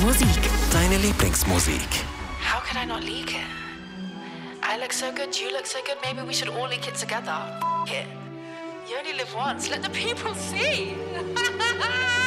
Musik. Deine Lieblingsmusik. How could I not leak it? I look so good, you look so good, maybe we should all leak it together. F it. You only live once, let the people see.